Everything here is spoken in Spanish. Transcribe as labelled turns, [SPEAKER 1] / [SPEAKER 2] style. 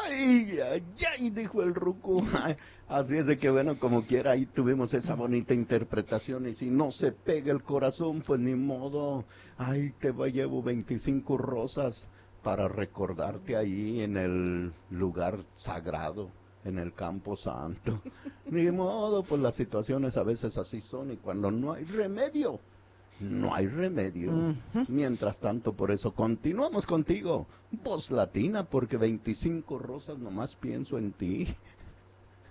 [SPEAKER 1] Ay, ay, ay, dijo el ruco. Ay, así es de que bueno, como quiera, ahí tuvimos esa bonita interpretación y si no se pega el corazón, pues ni modo. Ay, llevo 25 rosas para recordarte ahí en el lugar sagrado, en el campo santo. Ni modo, pues las situaciones a veces así son y cuando no hay remedio, no hay remedio. Mientras tanto, por eso continuamos contigo, Voz Latina, porque 25 rosas nomás pienso en ti.